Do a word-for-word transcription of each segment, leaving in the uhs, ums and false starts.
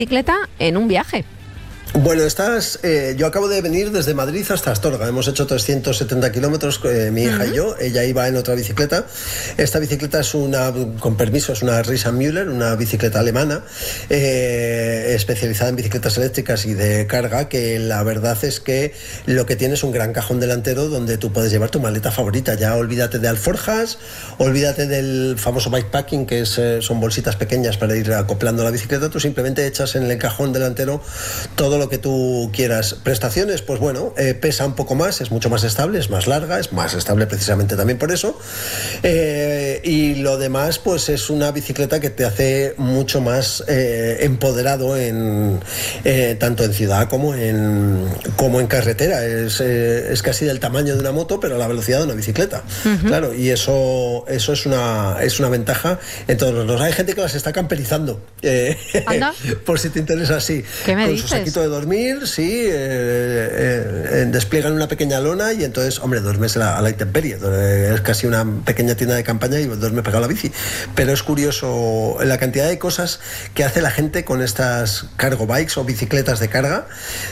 bicicleta en un viaje. Bueno, estás, eh, yo acabo de venir desde Madrid hasta Astorga. Hemos hecho trescientos setenta kilómetros, eh, mi hija uh-huh. y yo. Ella iba en otra bicicleta. Esta bicicleta es una, con permiso, es una Riesenmüller, una bicicleta alemana, eh, especializada en bicicletas eléctricas y de carga, que la verdad es que lo que tiene es un gran cajón delantero donde tú puedes llevar tu maleta favorita. Ya olvídate de alforjas, olvídate del famoso bikepacking, que es, eh, son bolsitas pequeñas para ir acoplando la bicicleta. Tú simplemente echas en el cajón delantero todo lo que tú quieras. Prestaciones, pues bueno, eh, pesa un poco más, es mucho más estable, es más larga, es más estable precisamente también por eso, eh, y lo demás pues es una bicicleta que te hace mucho más eh, empoderado en eh, tanto en ciudad como en como en carretera. Es, eh, es casi del tamaño de una moto, pero a la velocidad de una bicicleta. Uh-huh. Claro, y eso eso es una es una ventaja en todos los. Hay gente que las está camperizando, eh, por si te interesa, así. ¿Qué me con dices? Su saquito de dormir, sí, eh, eh, despliegan una pequeña lona y entonces, hombre, duermes a la, a la intemperie. Es casi una pequeña tienda de campaña y duermes pegado a la bici. Pero es curioso la cantidad de cosas que hace la gente con estas cargo bikes o bicicletas de carga,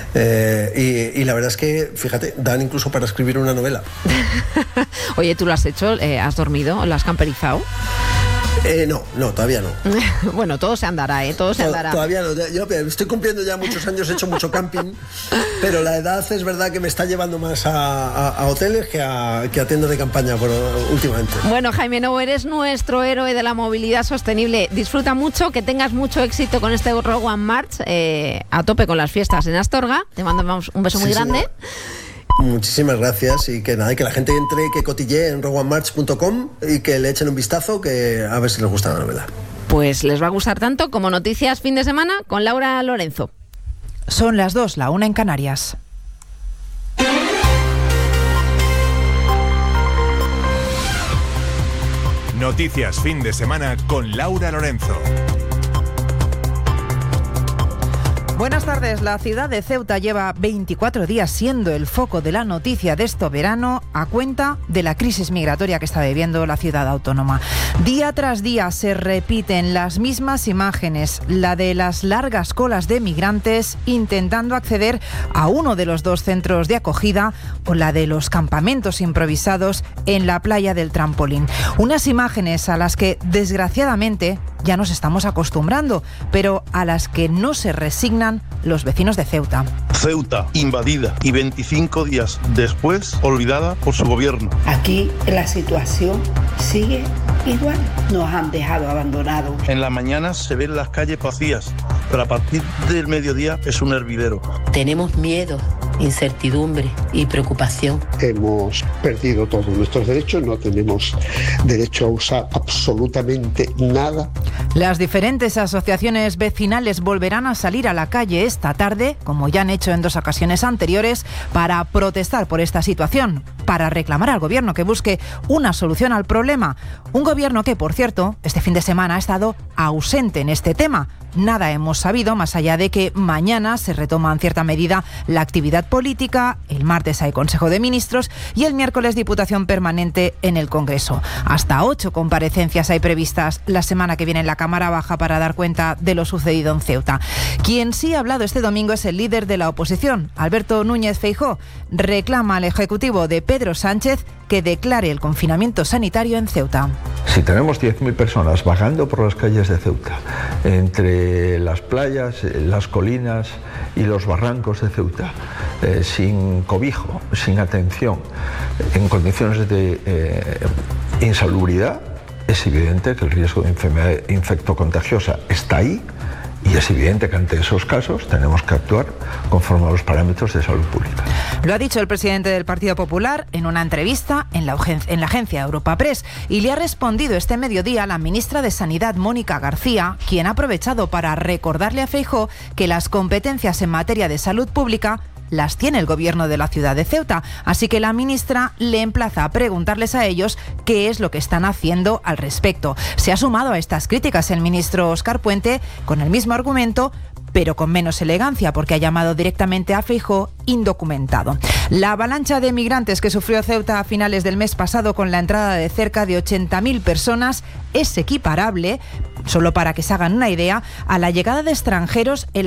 eh, y, y la verdad es que, fíjate, dan incluso para escribir una novela. Oye, ¿tú lo has hecho? Eh, ¿Has dormido? ¿Lo has camperizado? Eh, no, no, todavía no. Bueno, todo se andará, ¿eh? Todo se andará. Todavía no. Yo estoy cumpliendo ya muchos años, he hecho mucho camping, pero la edad es verdad que me está llevando más a, a, a hoteles que a, que a tiendas de campaña por, últimamente. Bueno, Jaime Nou, eres nuestro héroe de la movilidad sostenible. Disfruta mucho, que tengas mucho éxito con este Road One March, eh, a tope con las fiestas en Astorga. Te mandamos un beso sí, muy grande. Señora. Muchísimas gracias y que nada, que la gente entre, que cotillee en road one march punto com y que le echen un vistazo, que a ver si les gusta la novela. Pues les va a gustar tanto como Noticias Fin de Semana con Laura Lorenzo. Son las dos, la una en Canarias. Noticias Fin de Semana con Laura Lorenzo. Buenas tardes. La ciudad de Ceuta lleva veinticuatro días siendo el foco de la noticia de este verano a cuenta de la crisis migratoria que está viviendo la ciudad autónoma. Día tras día se repiten las mismas imágenes, la de las largas colas de migrantes intentando acceder a uno de los dos centros de acogida o la de los campamentos improvisados en la playa del Trampolín. Unas imágenes a las que, desgraciadamente, ya nos estamos acostumbrando, pero a las que no se resignan los vecinos de Ceuta. Ceuta invadida y veinticinco días después olvidada por su gobierno. Aquí la situación sigue igual. Nos han dejado abandonados. En la mañana se ven las calles vacías, pero a partir del mediodía es un hervidero. Tenemos miedo, incertidumbre y preocupación. Hemos perdido todos nuestros derechos, no tenemos derecho a usar absolutamente nada. Las diferentes asociaciones vecinales volverán a salir a la calle esta tarde, como ya han hecho en dos ocasiones anteriores, para protestar por esta situación, para reclamar al gobierno que busque una solución al problema. Un gobierno que, por cierto, este fin de semana ha estado ausente en este tema. Nada hemos sabido, más allá de que mañana se retoma en cierta medida la actividad política, el martes hay Consejo de Ministros y el miércoles Diputación Permanente en el Congreso. Hasta ocho comparecencias hay previstas la semana que viene en la Cámara Baja para dar cuenta de lo sucedido en Ceuta. Quien sí ha hablado este domingo es el líder de la oposición, Alberto Núñez Feijóo. Reclama al Ejecutivo de Pedro Sánchez que declare el confinamiento sanitario en Ceuta. Si tenemos diez mil personas vagando por las calles de Ceuta, entre las playas, las colinas y los barrancos de Ceuta, eh, sin cobijo, sin atención, en condiciones de eh, insalubridad, es evidente que el riesgo de enfermedad infectocontagiosa está ahí. Y es evidente que ante esos casos tenemos que actuar conforme a los parámetros de salud pública. Lo ha dicho el presidente del Partido Popular en una entrevista en la, en la agencia Europa Press y le ha respondido este mediodía la ministra de Sanidad, Mónica García, quien ha aprovechado para recordarle a Feijóo que las competencias en materia de salud pública las tiene el gobierno de la ciudad de Ceuta. Así que la ministra le emplaza a preguntarles a ellos qué es lo que están haciendo al respecto. Se ha sumado a estas críticas el ministro Óscar Puente con el mismo argumento, pero con menos elegancia, porque ha llamado directamente a Feijóo indocumentado. La avalancha de migrantes que sufrió Ceuta a finales del mes pasado con la entrada de cerca de ochenta mil personas es equiparable, solo para que se hagan una idea, a la llegada de extranjeros en